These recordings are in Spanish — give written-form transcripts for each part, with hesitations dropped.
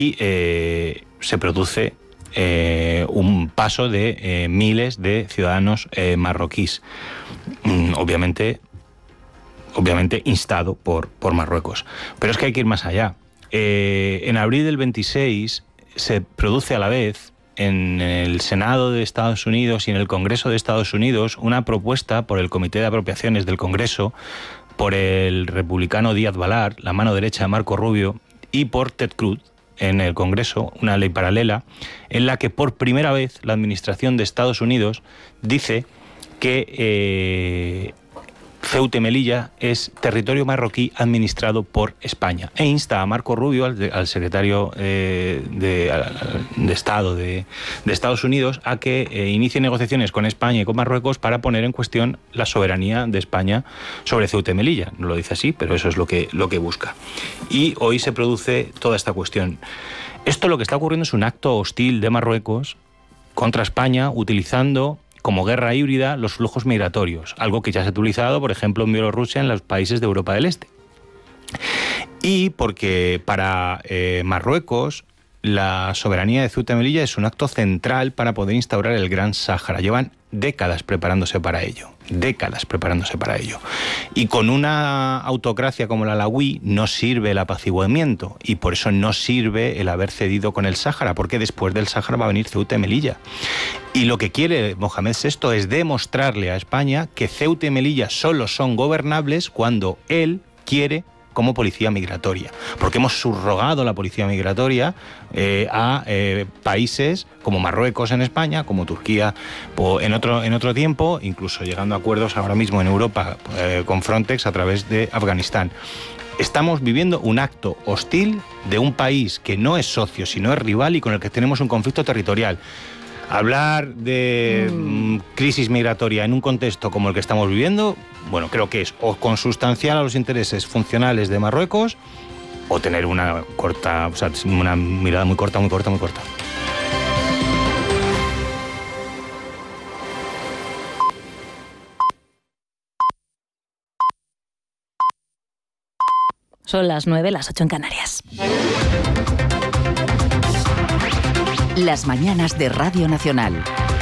y se produce un paso de miles de ciudadanos marroquíes, obviamente instado por Marruecos. Pero es que hay que ir más allá. En abril del 26 se produce a la vez en el Senado de Estados Unidos y en el Congreso de Estados Unidos una propuesta por el Comité de Apropiaciones del Congreso, por el republicano Díaz Balart, la mano derecha de Marco Rubio, y por Ted Cruz en el Congreso, una ley paralela en la que por primera vez la administración de Estados Unidos dice que Ceuta y Melilla es territorio marroquí administrado por España, e insta a Marco Rubio, al secretario de Estado de Estados Unidos, a que inicie negociaciones con España y con Marruecos para poner en cuestión la soberanía de España sobre Ceuta y Melilla. No lo dice así, pero eso es lo que busca. Y hoy se produce toda esta cuestión. Esto, lo que está ocurriendo, es un acto hostil de Marruecos contra España, utilizando como guerra híbrida los flujos migratorios, algo que ya se ha utilizado, por ejemplo, en Bielorrusia, en los países de Europa del Este. Y porque para Marruecos la soberanía de Ceuta y Melilla es un acto central para poder instaurar el Gran Sáhara. Llevan décadas preparándose para ello. Y con una autocracia como la alawí no sirve el apaciguamiento, y por eso no sirve el haber cedido con el Sáhara, porque después del Sáhara va a venir Ceuta y Melilla. Y lo que quiere Mohamed VI es demostrarle a España que Ceuta y Melilla solo son gobernables cuando él quiere, como policía migratoria, porque hemos subrogado la policía migratoria a países como Marruecos en España, como Turquía en otro tiempo, incluso llegando a acuerdos ahora mismo en Europa con Frontex a través de Afganistán. Estamos viviendo un acto hostil de un país que no es socio, sino es rival, y con el que tenemos un conflicto territorial. Hablar de crisis migratoria en un contexto como el que estamos viviendo, bueno, creo que es o consustancial a los intereses funcionales de Marruecos, o tener una mirada muy corta. Son las 9, las 8 en Canarias. Las mañanas de Radio Nacional.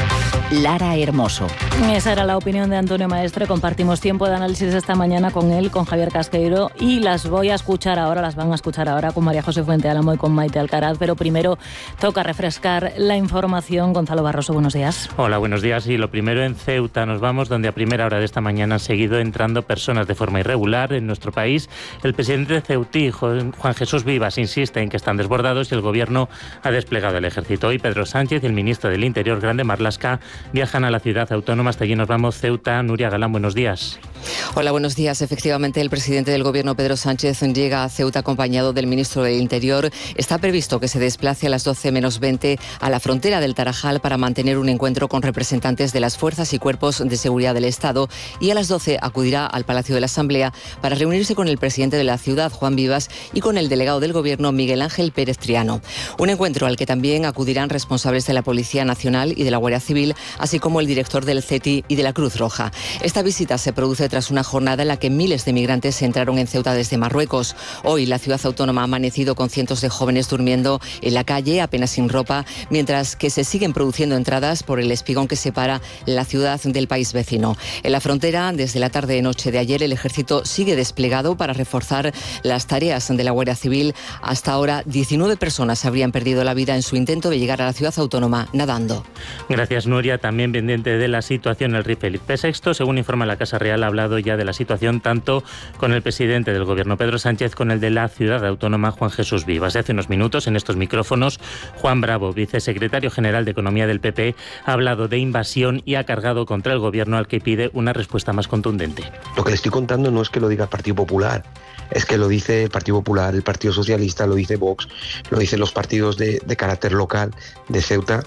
Lara Hermoso. Esa era la opinión de Antonio Maestre. Compartimos tiempo de análisis esta mañana con él, con Javier Casqueiro, y las van a escuchar ahora con María José Fuente Álamo y con Maite Alcaraz. Pero primero toca refrescar la información. Gonzalo Barroso, buenos días. Hola, buenos días. Y lo primero, en Ceuta nos vamos, donde a primera hora de esta mañana han seguido entrando personas de forma irregular en nuestro país. El presidente de Ceutí, Juan Jesús Vivas, insiste en que están desbordados y el gobierno ha desplegado el ejército. Hoy Pedro Sánchez y el ministro del Interior, Grande Marlaska, viajan a la ciudad autónoma. Hasta allí nos vamos. Ceuta, Nuria Galán, buenos días. Hola, buenos días. Efectivamente, el presidente del Gobierno, Pedro Sánchez, llega a Ceuta acompañado del ministro del Interior. Está previsto que se desplace a las 12 menos 20 a la frontera del Tarajal para mantener un encuentro con representantes de las fuerzas y cuerpos de seguridad del Estado, y a las 12 acudirá al Palacio de la Asamblea para reunirse con el presidente de la ciudad, Juan Vivas, y con el delegado del Gobierno, Miguel Ángel Pérez Triano. Un encuentro al que también acudirán responsables de la Policía Nacional y de la Guardia Civil, así como el director del CETI y de la Cruz Roja. Esta visita se produce tras una jornada en la que miles de migrantes entraron en Ceuta desde Marruecos. Hoy la ciudad autónoma ha amanecido con cientos de jóvenes durmiendo en la calle, apenas sin ropa, mientras que se siguen produciendo entradas por el espigón que separa la ciudad del país vecino. En la frontera, desde la tarde-noche de ayer, el ejército sigue desplegado para reforzar las tareas de la Guardia Civil. Hasta ahora, 19 personas habrían perdido la vida en su intento de llegar a la ciudad autónoma nadando. Gracias, Nuria. También pendiente de la situación el rey Felipe VI, según informa la Casa Real, ha hablado ya de la situación tanto con el presidente del Gobierno, Pedro Sánchez, con el de la ciudad autónoma, Juan Jesús Vivas. Hace unos minutos, en estos micrófonos, Juan Bravo, vicesecretario general de Economía del PP, ha hablado de invasión y ha cargado contra el Gobierno, al que pide una respuesta más contundente. Lo que le estoy contando no es que lo diga el Partido Popular, es que lo dice el Partido Popular, el Partido Socialista, lo dice Vox, lo dicen los partidos de carácter local de Ceuta,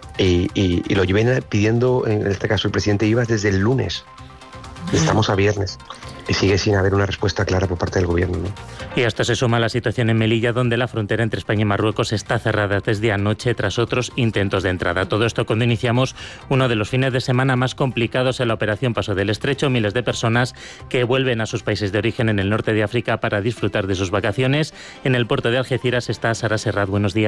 y lo viene pidiendo, en este caso el presidente Vivas, desde el lunes. Estamos a viernes y sigue sin haber una respuesta clara por parte del Gobierno, ¿no? Y a esto se suma la situación en Melilla, donde la frontera entre España y Marruecos está cerrada desde anoche tras otros intentos de entrada. Todo esto cuando iniciamos uno de los fines de semana más complicados en la operación Paso del Estrecho. Miles de personas que vuelven a sus países de origen en el norte de África para disfrutar de sus vacaciones. En el puerto de Algeciras está Sara Serrat. Buenos días.